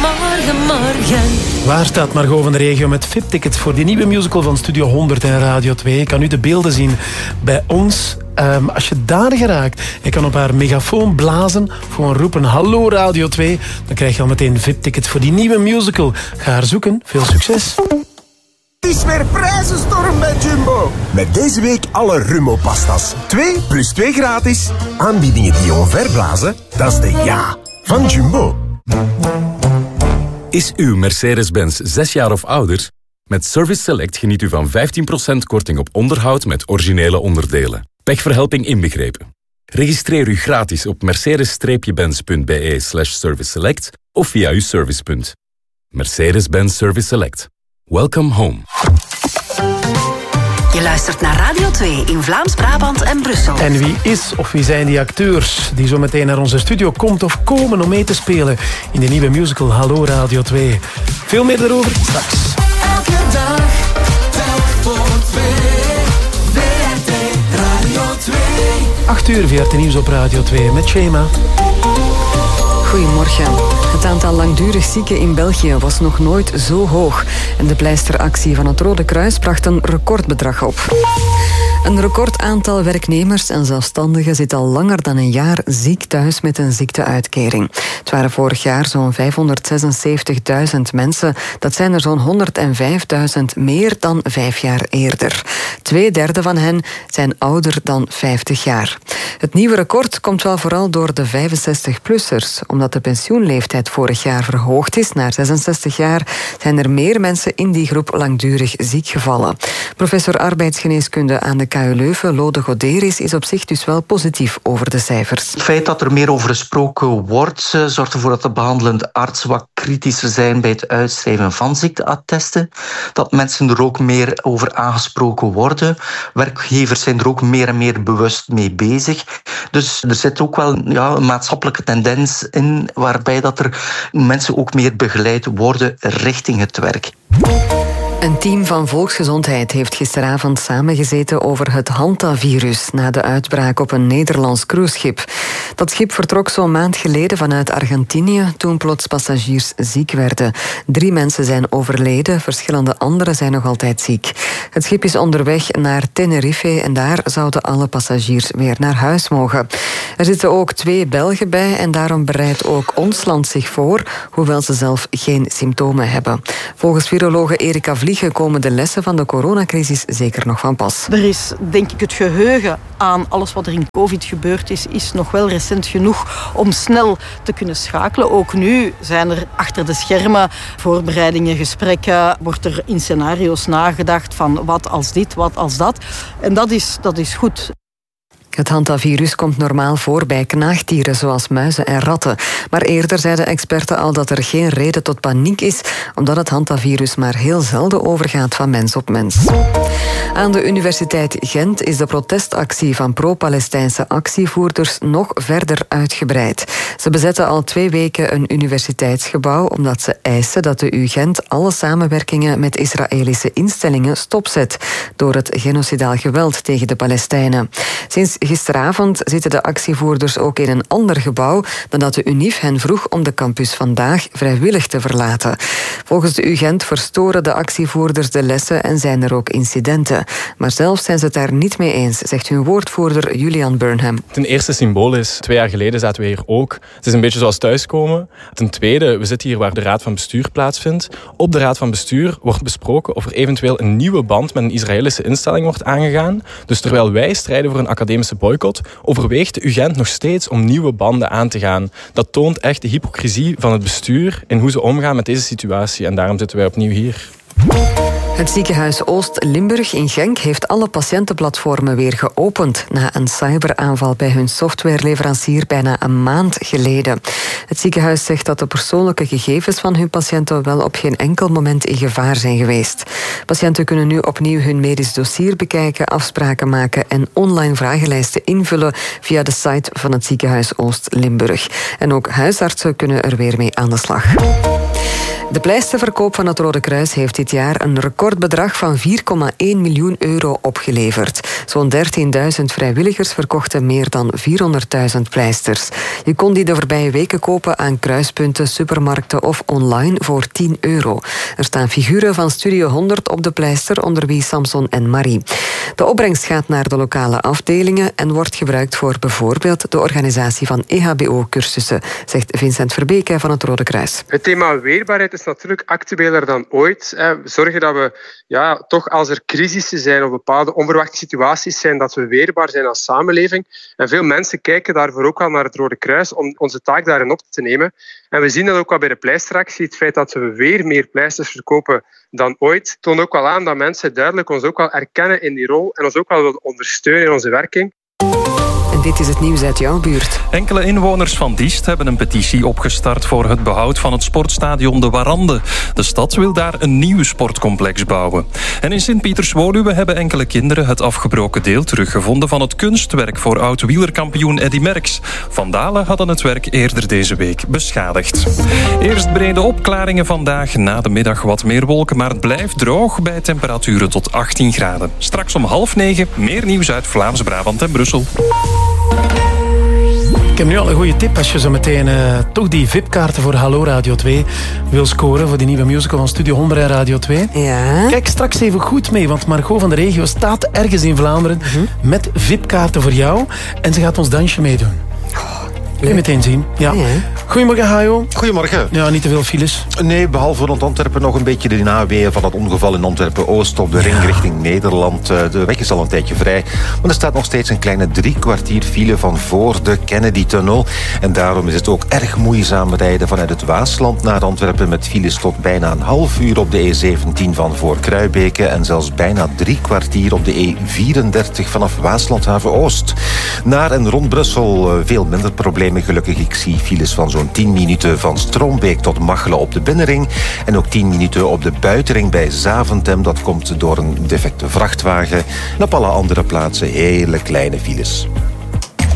Morgen. Waar staat Margot van de Regio met VIP-tickets voor die nieuwe musical van Studio 100 en Radio 2? Je kan nu de beelden zien bij ons. Als je daar geraakt, je kan op haar megafoon blazen, gewoon roepen hallo Radio 2, dan krijg je al meteen VIP-tickets voor die nieuwe musical. Ga haar zoeken. Veel succes. Het is weer prijzenstorm bij Jumbo. Met deze week alle Rummo-pastas. 2 plus 2 gratis. Aanbiedingen die je omverblazen, dat is de ja van Jumbo. Is uw Mercedes-Benz 6 jaar of ouder? Met Service Select geniet u van 15% korting op onderhoud met originele onderdelen. Pechverhelping inbegrepen. Registreer u gratis op mercedes-benz.be/service select of via uw servicepunt. Mercedes-Benz Service Select. Welcome home. Je luistert naar Radio 2 in Vlaams-Brabant en Brussel. En wie is of wie zijn die acteurs die zo meteen naar onze studio komt of komen om mee te spelen in de nieuwe musical Hallo Radio 2? Veel meer daarover straks. Elke dag, telk voor 2. VRT Radio 2. 8 uur VRT Nieuws op Radio 2 met Shema. Goedemorgen. Het aantal langdurig zieken in België was nog nooit zo hoog. En de pleisteractie van het Rode Kruis bracht een recordbedrag op. Een recordaantal werknemers en zelfstandigen zit al langer dan een jaar ziek thuis met een ziekteuitkering. Het waren vorig jaar zo'n 576.000 mensen. Dat zijn er zo'n 105.000 meer dan 5 jaar eerder. 2/3 van hen zijn ouder dan 50 jaar. Het nieuwe record komt wel vooral door de 65-plussers. Omdat de pensioenleeftijd vorig jaar verhoogd is naar 66 jaar, zijn er meer mensen in die groep langdurig ziek gevallen. Professor arbeidsgeneeskunde aan de KU Leuven, Lode Goderis, is op zich dus wel positief over de cijfers. Het feit dat er meer over gesproken wordt, zorgt ervoor dat de behandelende artsen wat kritischer zijn bij het uitschrijven van ziekteattesten. Dat mensen er ook meer over aangesproken worden. Werkgevers zijn er ook meer en meer bewust mee bezig. Dus er zit ook wel een maatschappelijke tendens in waarbij dat er mensen ook meer begeleid worden richting het werk. Een team van Volksgezondheid heeft gisteravond samengezeten over het Hantavirus na de uitbraak op een Nederlands cruiseschip. Dat schip vertrok zo'n maand geleden vanuit Argentinië toen plots passagiers ziek werden. 3 mensen zijn overleden, verschillende anderen zijn nog altijd ziek. Het schip is onderweg naar Tenerife en daar zouden alle passagiers weer naar huis mogen. Er zitten ook 2 Belgen bij en daarom bereidt ook ons land zich voor, hoewel ze zelf geen symptomen hebben. Volgens virologe Erika Vliegen komen de lessen van de coronacrisis zeker nog van pas. Er is, denk ik, het geheugen aan alles wat er in COVID gebeurd is nog wel recent genoeg om snel te kunnen schakelen. Ook nu zijn er achter de schermen voorbereidingen, gesprekken, wordt er in scenario's nagedacht van wat als dit, wat als dat. En dat is goed. Het hantavirus komt normaal voor bij knaagdieren zoals muizen en ratten. Maar eerder zeiden experten al dat er geen reden tot paniek is, omdat het hantavirus maar heel zelden overgaat van mens op mens. Aan de Universiteit Gent is de protestactie van pro-Palestijnse actievoerders nog verder uitgebreid. Ze bezetten al 2 weken een universiteitsgebouw omdat ze eisen dat de UGent alle samenwerkingen met Israëlische instellingen stopzet door het genocidaal geweld tegen de Palestijnen. Sinds gisteravond zitten de actievoerders ook in een ander gebouw nadat de UNIF hen vroeg om de campus vandaag vrijwillig te verlaten. Volgens de UGent verstoren de actievoerders de lessen en zijn er ook incidenten. Maar zelf zijn ze het daar niet mee eens, zegt hun woordvoerder Julian Burnham. Ten eerste symbolisch. 2 jaar geleden zaten we hier ook. Het is een beetje zoals thuiskomen. Ten tweede, we zitten hier waar de Raad van Bestuur plaatsvindt. Op de Raad van Bestuur wordt besproken of er eventueel een nieuwe band met een Israëlische instelling wordt aangegaan. Dus terwijl wij strijden voor een academische boycott, overweegt de UGent nog steeds om nieuwe banden aan te gaan. Dat toont echt de hypocrisie van het bestuur in hoe ze omgaan met deze situatie. En daarom zitten wij opnieuw hier. Het ziekenhuis Oost-Limburg in Genk heeft alle patiëntenplatformen weer geopend na een cyberaanval bij hun softwareleverancier bijna een maand geleden. Het ziekenhuis zegt dat de persoonlijke gegevens van hun patiënten wel op geen enkel moment in gevaar zijn geweest. Patiënten kunnen nu opnieuw hun medisch dossier bekijken, afspraken maken en online vragenlijsten invullen via de site van het ziekenhuis Oost-Limburg. En ook huisartsen kunnen er weer mee aan de slag. De pleisterverkoop van het Rode Kruis heeft dit jaar een recordbedrag van 4,1 miljoen euro opgeleverd. Zo'n 13.000 vrijwilligers verkochten meer dan 400.000 pleisters. Je kon die de voorbije weken kopen aan kruispunten, supermarkten of online voor 10 euro. Er staan figuren van Studio 100 op de pleister, onder wie Samson en Marie. De opbrengst gaat naar de lokale afdelingen en wordt gebruikt voor bijvoorbeeld de organisatie van EHBO-cursussen, zegt Vincent Verbeke van het Rode Kruis. Het thema weerbaarheid is natuurlijk actueler dan ooit. Zorgen dat we toch als er crisissen zijn of bepaalde onverwachte situaties zijn, dat we weerbaar zijn als samenleving. En veel mensen kijken daarvoor ook al naar het Rode Kruis om onze taak daarin op te nemen. En we zien dat ook al bij de pleisteractie. Het feit dat we weer meer pleisters verkopen dan ooit, toont ook wel aan dat mensen duidelijk ons ook wel erkennen in die rol en ons ook wel willen ondersteunen in onze werking. Dit is het nieuws uit jouw buurt. Enkele inwoners van Diest hebben een petitie opgestart voor het behoud van het sportstadion De Warande. De stad wil daar een nieuw sportcomplex bouwen. En in Sint-Pieters-Woluwe hebben enkele kinderen het afgebroken deel teruggevonden van het kunstwerk voor oud-wielerkampioen Eddy Merckx. Vandalen hadden het werk eerder deze week beschadigd. Eerst brede opklaringen vandaag, na de middag wat meer wolken, maar het blijft droog bij temperaturen tot 18 graden. Straks om 8:30 meer nieuws uit Vlaams-Brabant en Brussel. Ik heb nu al een goede tip als je zo meteen toch die VIP-kaarten voor Hallo Radio 2 wil scoren voor die nieuwe musical van Studio 100 en Radio 2. Ja. Kijk straks even goed mee, want Margot van de Regio staat ergens in Vlaanderen met VIP-kaarten voor jou en ze gaat ons dansje meedoen. Kun je meteen zien. Ja. Goedemorgen, Hajo. Goedemorgen. Ja, niet te veel files. Nee, behalve rond Antwerpen nog een beetje de naweeën van het ongeval in Antwerpen-Oost op de ring richting Nederland. De weg is al een tijdje vrij, maar er staat nog steeds een kleine 3 kwartier file van voor de Kennedy-tunnel. En daarom is het ook erg moeizaam rijden vanuit het Waasland naar Antwerpen met files tot bijna een half uur op de E17 van voor Kruibeke en zelfs bijna 3 kwartier op de E34 vanaf Waaslandhaven-Oost. Naar en rond Brussel veel minder problemen. Gelukkig, ik zie files van zo'n 10 minuten van Stroombeek tot Machelen op de binnenring. En ook 10 minuten op de buitenring bij Zaventem. Dat komt door een defecte vrachtwagen. En op alle andere plaatsen hele kleine files.